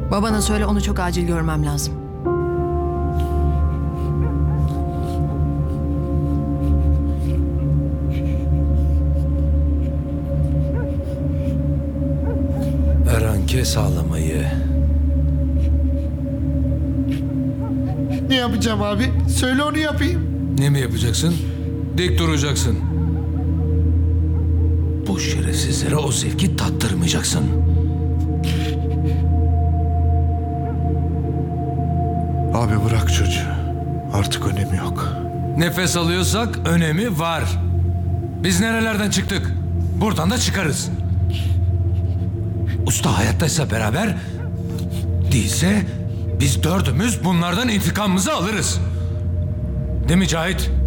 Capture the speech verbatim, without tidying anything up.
Babana söyle, onu çok acil görmem lazım. Erhan, kes ağlamayı. Ne yapacağım abi? Söyle onu yapayım. Ne mi yapacaksın? Dik duracaksın. Bu şerefsizlere o zevki tattırmayacaksın. Abi bırak çocuğu. Artık önemi yok. Nefes alıyorsak önemi var. Biz nerelerden çıktık? Buradan da çıkarız. Usta hayattaysa beraber, değilse biz dördümüz bunlardan intikamımızı alırız. Değil mi Cahit?